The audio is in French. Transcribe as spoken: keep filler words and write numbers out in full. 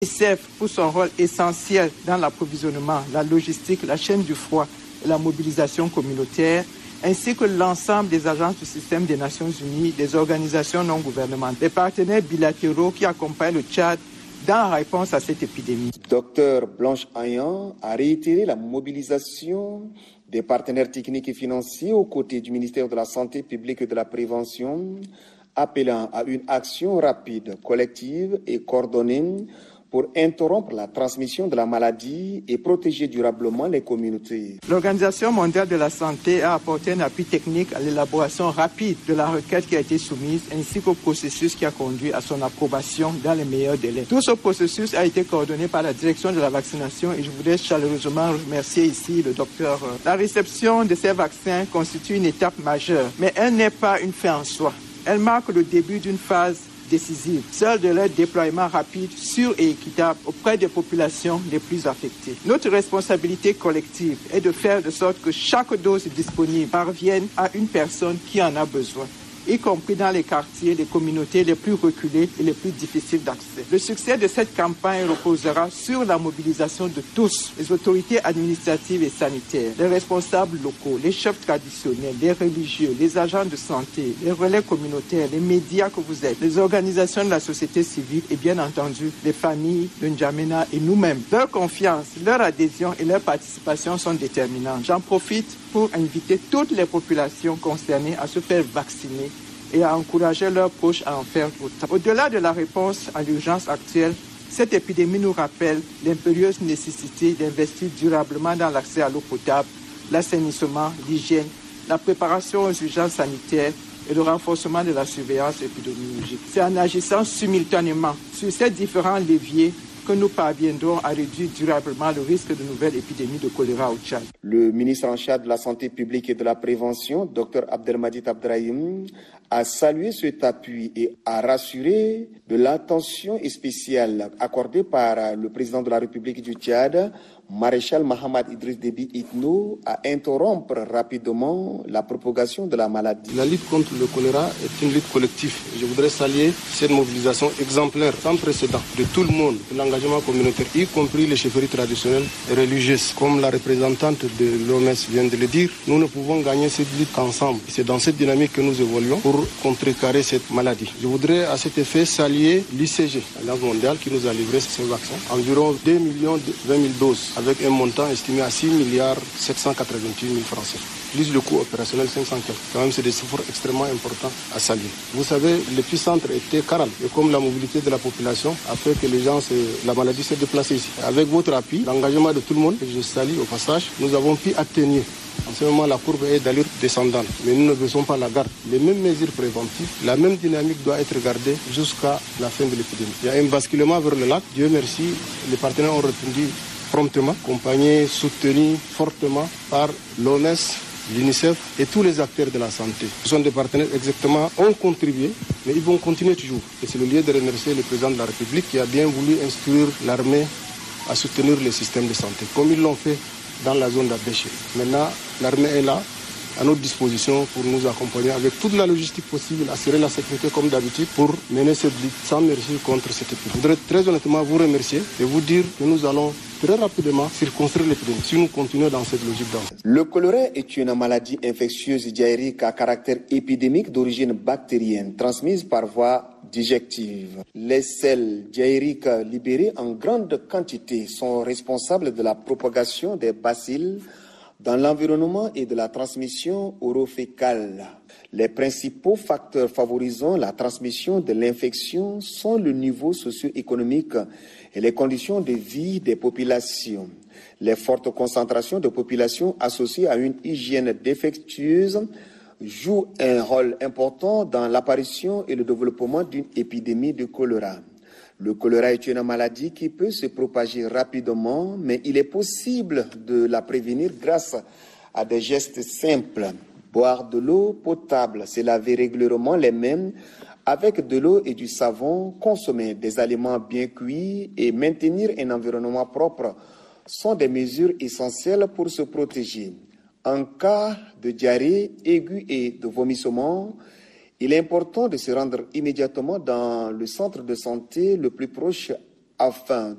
L'U N I C E F pour son rôle essentiel dans l'approvisionnement, la logistique, la chaîne du froid et la mobilisation communautaire, ainsi que l'ensemble des agences du système des Nations Unies, des organisations non gouvernementales, des partenaires bilatéraux qui accompagnent le Tchad dans la réponse à cette épidémie. Docteur Blanche Ayan a réitéré la mobilisation des partenaires techniques et financiers aux côtés du ministère de la Santé publique et de la Prévention, appelant à une action rapide, collective et coordonnée pour interrompre la transmission de la maladie et protéger durablement les communautés. L'Organisation mondiale de la santé a apporté un appui technique à l'élaboration rapide de la requête qui a été soumise, ainsi qu'au processus qui a conduit à son approbation dans les meilleurs délais. Tout ce processus a été coordonné par la direction de la vaccination et je voudrais chaleureusement remercier ici le docteur. La réception de ces vaccins constitue une étape majeure, mais elle n'est pas une fin en soi. Elle marque le début d'une phase décisive, celle de leur déploiement rapide, sûr et équitable auprès des populations les plus affectées. Notre responsabilité collective est de faire de sorte que chaque dose disponible parvienne à une personne qui en a besoin, y compris dans les quartiers, les communautés les plus reculées et les plus difficiles d'accès. Le succès de cette campagne reposera sur la mobilisation de tous, les autorités administratives et sanitaires, les responsables locaux, les chefs traditionnels, les religieux, les agents de santé, les relais communautaires, les médias que vous êtes, les organisations de la société civile et bien entendu les familles de N'Djamena et nous-mêmes. Leur confiance, leur adhésion et leur participation sont déterminantes. J'en profite pour inviter toutes les populations concernées à se faire vacciner et à encourager leurs proches à en faire autant. Au-delà de la réponse à l'urgence actuelle, cette épidémie nous rappelle l'impérieuse nécessité d'investir durablement dans l'accès à l'eau potable, l'assainissement, l'hygiène, la préparation aux urgences sanitaires et le renforcement de la surveillance épidémiologique. C'est en agissant simultanément sur ces différents leviers que nous parviendrons à réduire durablement le risque de nouvelles épidémies de choléra au Tchad. Le ministre en charge de la Santé publique et de la Prévention, docteur Abdelmadjid Abdrahim, a salué cet appui et a rassuré de l'attention spéciale accordée par le président de la République du Tchad, maréchal Mahamad Idriss Déby Itno, à interrompre rapidement la propagation de la maladie. La lutte contre le choléra est une lutte collective. Je voudrais saluer cette mobilisation exemplaire, sans précédent, de tout le monde, de l'engagement communautaire, y compris les chefferies traditionnelles et religieuses. Comme la représentante de l'O M S vient de le dire, nous ne pouvons gagner cette lutte qu'ensemble. C'est dans cette dynamique que nous évoluons pour contrecarrer cette maladie. Je voudrais à cet effet saluer l'I C G, l'Alliance mondiale, qui nous a livré ces vaccins, environ deux millions vingt mille doses, avec un montant estimé à six milliards sept cent quatre-vingt-huit mille francs C F A. Plus le coût opérationnel cinq cents quelques. Quand même, c'est des chiffres extrêmement importants à saluer. Vous savez, l'épicentre était Karal. Et comme la mobilité de la population a fait que les gens, la maladie s'est déplacée ici. Avec votre appui, l'engagement de tout le monde, que je salue au passage, nous avons pu atténuer. En ce moment, la courbe est d'allure descendante. Mais nous ne baissons pas la garde. Les mêmes mesures préventives, la même dynamique doit être gardée jusqu'à la fin de l'épidémie. Il y a un basculement vers le lac. Dieu merci, les partenaires ont répondu promptement, accompagnés, soutenus fortement par l'O M S, l'UNICEF et tous les acteurs de la santé. Ce sont des partenaires exactement, ont contribué, mais ils vont continuer toujours. Et c'est le lieu de remercier le président de la République qui a bien voulu instruire l'armée à soutenir le système de santé, comme ils l'ont fait dans la zone d'Abéché. Maintenant, l'armée est là, à notre disposition pour nous accompagner avec toute la logistique possible, assurer la sécurité comme d'habitude pour mener cette lutte sans merci contre cette épidémie. Je voudrais très honnêtement vous remercier et vous dire que nous allons très rapidement circonscrire l'épidémie si nous continuons dans cette logique d'avance. Le choléra est une maladie infectieuse diarrhéique à caractère épidémique d'origine bactérienne transmise par voie digestive. Les selles diarrhéiques libérées en grande quantité sont responsables de la propagation des bacilles dans l'environnement et de la transmission orofécale. Les principaux facteurs favorisant la transmission de l'infection sont le niveau socio-économique et les conditions de vie des populations. Les fortes concentrations de population associées à une hygiène défectueuse jouent un rôle important dans l'apparition et le développement d'une épidémie de choléra. Le choléra est une maladie qui peut se propager rapidement, mais il est possible de la prévenir grâce à des gestes simples. Boire de l'eau potable, se laver régulièrement les mains avec de l'eau et du savon, consommer des aliments bien cuits et maintenir un environnement propre sont des mesures essentielles pour se protéger. En cas de diarrhée aiguë et de vomissement, il est important de se rendre immédiatement dans le centre de santé le plus proche afin